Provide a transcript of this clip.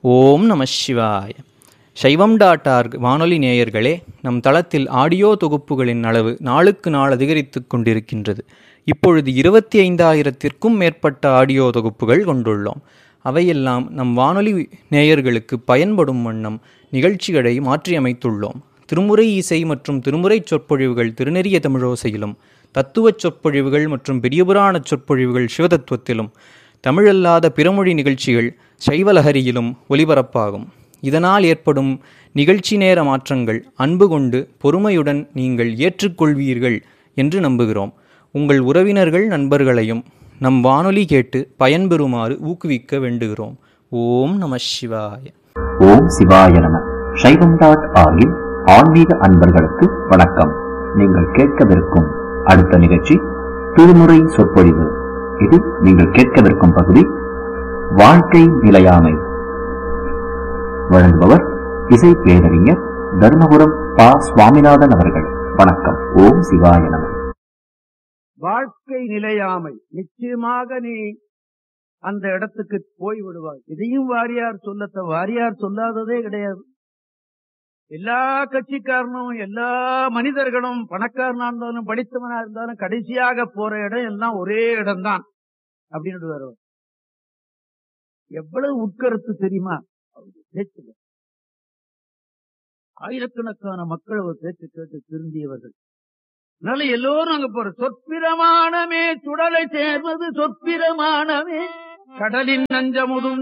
ஓம் நம சிவாய. சைவம்.org வானொலி நேயர்களே, நம் தளத்தில் ஆடியோ தொகுப்புகளின் அளவு நாளுக்கு நாள் அதிகரித்து கொண்டிருக்கின்றது. இப்பொழுது 25,000த்திற்கும் மேற்பட்ட ஆடியோ தொகுப்புகள் கொண்டுள்ளோம். அவையெல்லாம் நம் வானொலி நேயர்களுக்கு பயன்படும் வண்ணம் நிகழ்ச்சிகளை மாற்றியமைத்துள்ளோம். திருமுறை இசை மற்றும் திருமுறை சொற்பொழிவுகள் திருநெறிய தமிழோசையிலும், தத்துவச் சொற்பொழிவுகள் மற்றும் பெரியபுராண சொற்பொழிவுகள் சிவதத்துவத்திலும், தமிழல்லாத பிறமொழி நிகழ்ச்சிகள் சைவலஹரியிலும் ஒலிபரப்பாகும். இதனால் ஏற்படும் நிகழ்ச்சி நேர மாற்றங்கள் அன்பு கொண்டு பொறுமையுடன் நீங்கள் ஏற்றுக்கொள்வீர்கள் என்று நம்புகிறோம். உங்கள் உறவினர்கள் நண்பர்களையும் நம் வானொலி கேட்டு பயன்பெறுமாறு ஊக்குவிக்க வேண்டுகிறோம். ஓம் நம சிவாய. ஓம் சிவாய நம. சைவம்.org ஆன்மீக அன்பர்களுக்கு வணக்கம். நீங்கள் கேட்கவிருக்கும் அடுத்த நிகழ்ச்சி திருமுறை சொற்பொழிவு. இது நீங்கள் கேட்கவிருக்கும் பகுதி வாழ்க்கை நிலையாமை. வழங்குபவர் இசை பேரறிஞர் தர்மபுரம் பா. சுவாமிநாதன் அவர்கள். வணக்கம். ஓம் சிவாய நம. வாழ்க்கை நிலையாமை. நிச்சயமாக நீ அந்த இடத்துக்கு போய் விடுவாய். இதையும் வாரியார் சொல்லாததே கிடையாது. எல்லா கட்சிக்காரனும் எல்லா மனிதர்களும் பணக்காரனா இருந்தாலும் படித்தவனா இருந்தாலும் கடைசியாக போற இடம் எல்லாம் ஒரே இடம்தான் அப்படின்னு வருவார். எவ்வளவு உட்கருத்து தெரியுமா? பேச்சுல ஆயிரக்கணக்கான மக்கள் அவர் பேச்சு கேட்டு திருந்தியவர்கள். அதனால எல்லோரும் அங்க போற. சொற்பிரமாணமே சுடலை சேர்வது சொற்பிரமாணமே கடலின் நஞ்சமுதும்